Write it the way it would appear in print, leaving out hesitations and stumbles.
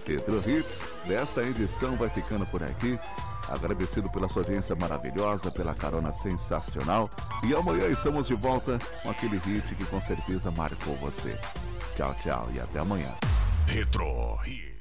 Retro Hits desta edição vai ficando por aqui. Agradecido pela sua audiência maravilhosa, pela carona sensacional. E amanhã estamos de volta com aquele hit que com certeza marcou você. Tchau, tchau e até amanhã. Retro Hits.